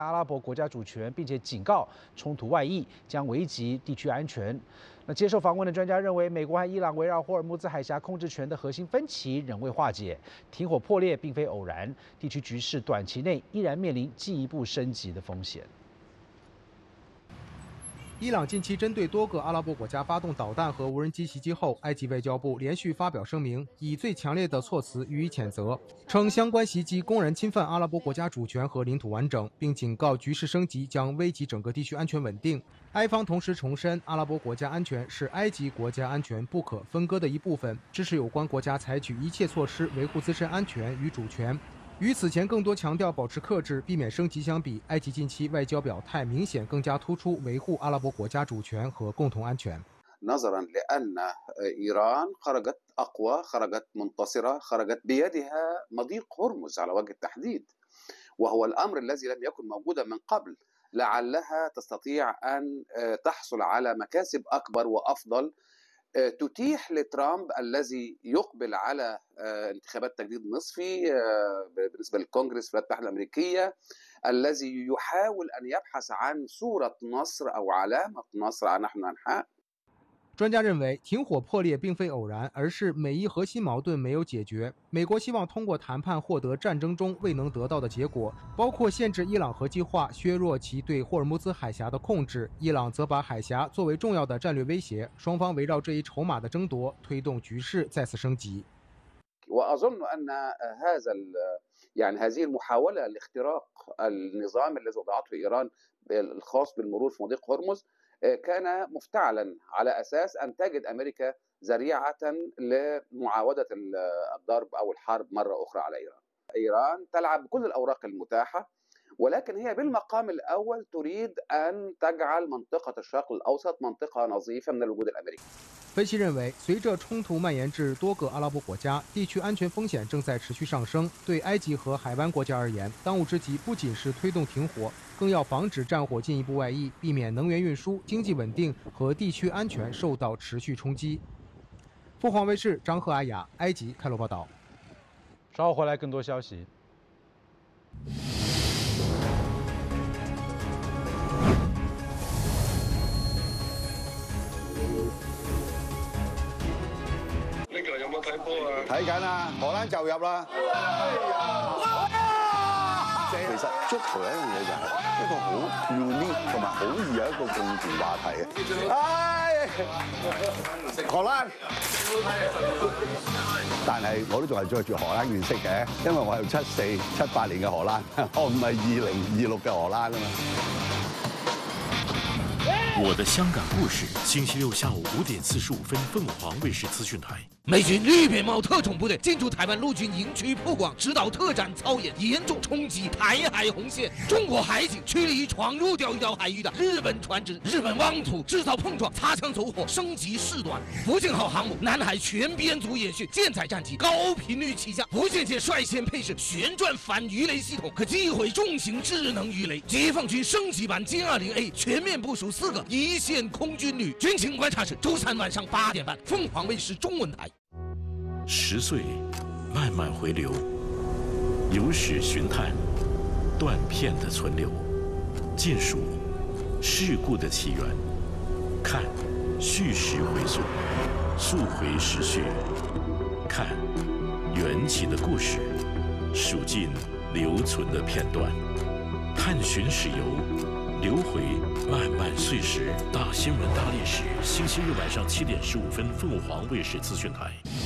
阿拉伯国家主权，并且警告冲突外溢将危及地区安全。那接受访问的专家认为，美国和伊朗围绕霍尔木兹海峡控制权的核心分歧仍未化解，停火破裂并非偶然，地区局势短期内依然面临进一步升级的风险。 伊朗近期针对多个阿拉伯国家发动导弹和无人机袭击后，埃及外交部连续发表声明，以最强烈的措辞予以谴责，称相关袭击公然侵犯阿拉伯国家主权和领土完整，并警告局势升级将危及整个地区安全稳定。埃方同时重申，阿拉伯国家安全是埃及国家安全不可分割的一部分，支持有关国家采取一切措施维护自身安全与主权。 与此前更多强调保持克制、避免升级相比，埃及近期外交表态明显更加突出维护阿拉伯国家主权和共同安全。 نظرا لأن إيران خرجت أقوى، خرجت منتصرة، خرجت بيدها مضيق هرمز على وجه التحديد، وهو الأمر الذي لم يكن موجودا من قبل، لعلها تستطيع أن تحصل على مكاسب أكبر وأفضل. تتيح لترامب الذي يقبل على انتخابات تجديد نصفي بالنسبه للكونغرس في الولايات المتحده الامريكيه الذي يحاول ان يبحث عن صوره نصر او علامه نصر على نحو انحاء。 专家认为，停火破裂并非偶然，而是美伊核心矛盾没有解决。美国希望通过谈判获得战争中未能得到的结果，包括限制伊朗核计划、削弱其对霍尔木兹海峡的控制。伊朗则把海峡作为重要的战略威胁。双方围绕这一筹码的争夺，推动局势再次升级。 وأظن أن يعني هذه المحاولة لاختراق النظام الذي وضعته إيران الخاص بالمرور في مضيق هرمز كان مفتعلا على أساس أن تجد أمريكا ذريعة لمعاودة الضرب أو الحرب مرة أخرى على إيران. إيران تلعب بكل الأوراق المتاحة ولكن هي بالمقام الأول تريد أن تجعل منطقة الشرق الأوسط منطقة نظيفة من الوجود الأمريكي. 分析认为，随着冲突蔓延至多个阿拉伯国家，地区安全风险正在持续上升。对埃及和海湾国家而言，当务之急不仅是推动停火，更要防止战火进一步外溢，避免能源运输、经济稳定和地区安全受到持续冲击。凤凰卫视张赫阿雅，埃及开罗报道。 稍后回来更多消息。 睇緊啊，荷蘭就入啦。其實足球有一樣嘢就係一個好 unique 同埋好易有一個共同話題嘅。荷蘭，但係我都仲係着住荷蘭件色嘅，因為我係74、78年嘅荷蘭，我唔係2026嘅荷蘭啊嘛。 我的香港故事，星期六下午5点45分，凤凰卫视资讯台。 美军绿扁帽特种部队进驻台湾陆军营区曝光，指导特战操演，严重冲击台海红线。中国海警驱离闯入钓鱼岛海域的日本船只，日本妄图制造碰撞，擦枪走火，升级事端。福建号航母南海全编组演训，舰载战机高频率起降，福建舰率先配置旋转反鱼雷系统，可击毁重型智能鱼雷。解放军升级版歼20A 全面部署4个一线空军旅。军情观察室周3晚上8点半，凤凰卫视中文台。 10岁，慢慢回流，有史寻探，断片的存留，尽数事故的起源，看叙事回溯，溯回时序，看缘起的故事，数尽留存的片段，探寻史游，流回漫漫岁时。大新闻大历史，星期日晚上7点15分，凤凰卫视资讯台。